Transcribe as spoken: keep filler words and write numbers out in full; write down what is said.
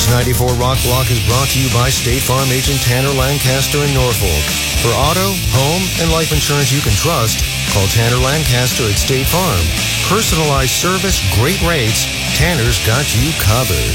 This ninety-four Rock Block is brought to you by State Farm agent Tanner Lancaster in Norfolk. For auto, home, and life insurance you can trust, call Tanner Lancaster at State Farm. Personalized service, great rates. Tanner's got you covered.